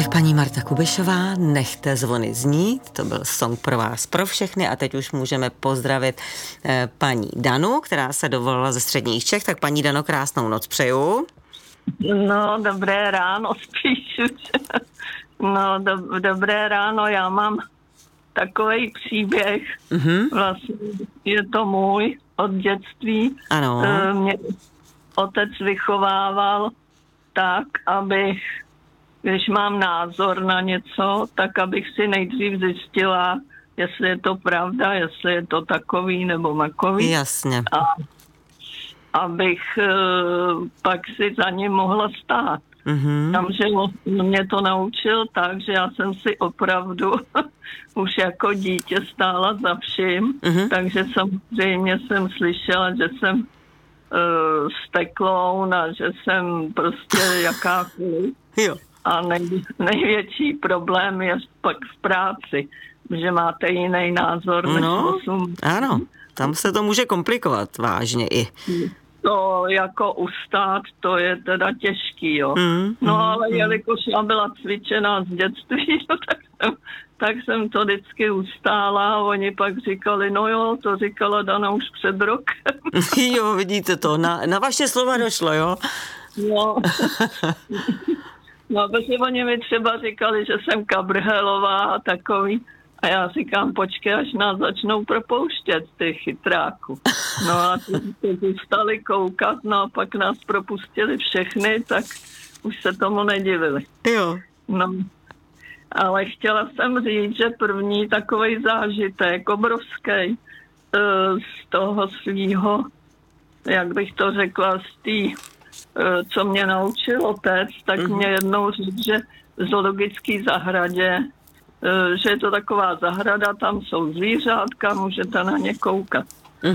Tak paní Marta Kubišová, Nechte zvony znít, to byl song pro vás, pro všechny a teď už můžeme pozdravit paní Danu, která se dovolila ze středních Čech, tak paní Dano, krásnou noc přeju. No, dobré ráno spíš už. No, dobré ráno, já mám takovej příběh, vlastně je to můj od dětství. Ano. Mě otec vychovával tak, abych, když mám názor na něco, tak abych si nejdřív zjistila, jestli je to pravda, jestli je to takový nebo makový. Jasně. A abych pak si za ním mohla stát. Takže mě to naučil tak, že já jsem si opravdu už jako dítě stála za vším, takže samozřejmě jsem slyšela, že jsem stekloun a že jsem prostě jakákoliv. Jo. A největší problém je pak v práci, že máte jiný názor než 8. Ano, tam se to může komplikovat vážně i. To jako ustát, to je teda těžký, jo. Ale jelikož já byla cvičená z dětství, tak jsem to vždycky ustála a oni pak říkali, no jo, to říkala Dana už před rokem. Jo, vidíte to, na vaše slova došlo, jo? No. No, protože oni mi třeba říkali, že jsem kabrhelová a takový. A já říkám, počkej, až nás začnou propouštět, ty chytráku. No a ty zůstali koukat, no a pak nás propustili všechny, tak už se tomu nedivili. Jo. No, ale chtěla jsem říct, že první takovej zážitek, obrovský, z toho svýho, jak bych to řekla, z té, co mě naučil otec, tak mě jednou říct, že v zoologické zahradě, že je to taková zahrada, tam jsou zvířátka, můžete na ně koukat.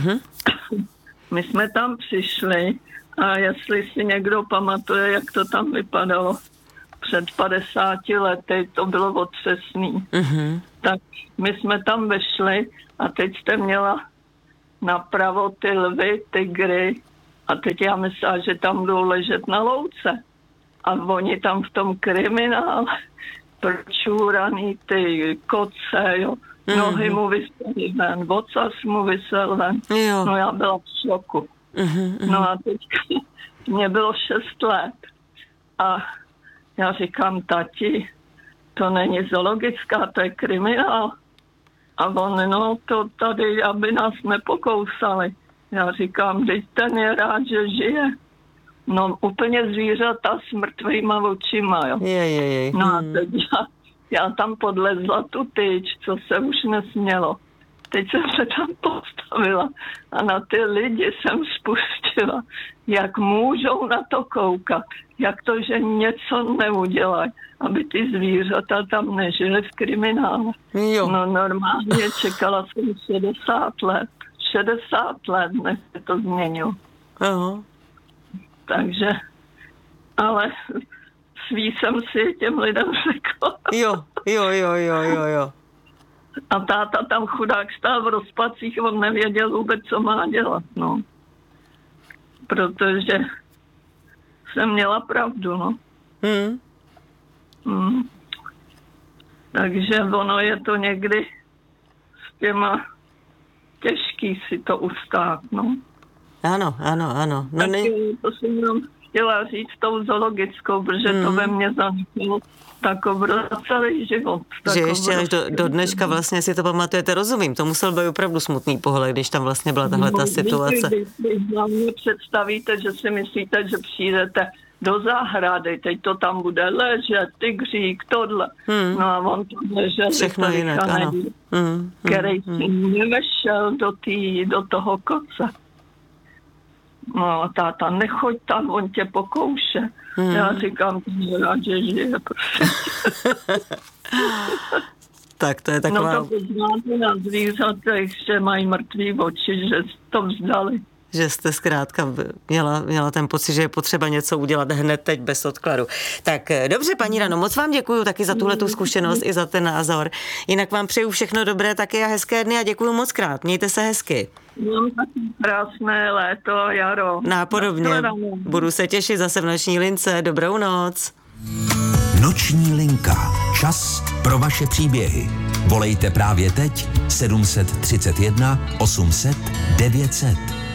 My jsme tam přišli a jestli si někdo pamatuje, jak to tam vypadalo před 50 lety, to bylo otřesný. Tak my jsme tam vešli a teď jste měla napravo ty lvy, tygry a teď já myslela, že tam budou ležet na louce. A oni tam v tom kriminále pročúraný ty koce, jo. Nohy mu vysely ven, ocas mu vysel ven. Jo. No já byla v šoku. No a teď mě bylo 6 let. A já říkám, tati, to není zoologická, to je kriminál. A on, no to tady, aby nás nepokousali. Já říkám, teď ten je rád, že žije. No úplně zvířata s mrtvýma očima, jo. No a teď já tam podlezla tu tyč, co se už nesmělo. Teď jsem se tam postavila a na ty lidi jsem spustila, jak můžou na to koukat, jak to, že něco neudělají, aby ty zvířata tam nežily v kriminále. Jo. No normálně čekala jsem 60 let, než se to změnilo. Aha. Takže, ale svý jsem si těm lidem řekla. Jo. A táta tam chudák stál v rozpacích, on nevěděl vůbec, co má dělat, no. Protože jsem měla pravdu, no. Takže ono je to někdy s těma těžký si to ustát, no. Ano. No, to jsem jenom chtěla říct tou zoologickou, protože to ve mně zanechalo celý život. Že ještě až do dneška vlastně si to pamatujete, rozumím. To musel být opravdu smutný pohled, když tam vlastně byla tahle ta situace. Když hlavně představíte, že si myslíte, že přijdete do zahrady, teď to tam bude ležet, tygřík, tohle. No a on tam ležel, všechno jinak, ano. Který si nevešel do toho koce. No, táta, nechoď tam, on tě pokouše. Já říkám, rád, že žije, prostě. Tak to je taková... No to poznáte na zvířatech, že mají mrtvý oči, že to vzdali. Že jste zkrátka měla ten pocit, že je potřeba něco udělat hned teď bez odkladu. Tak dobře, paní Dano, moc vám děkuju taky za tuhletu zkušenost i za ten názor. Jinak vám přeju všechno dobré taky a hezké dny a děkuju moc krát. Mějte se hezky. Mám taky krásné léto, jaro. Nápodobně. Budu se těšit zase v noční lince. Dobrou noc. Noční linka. Čas pro vaše příběhy. Volejte právě teď 731 800 900.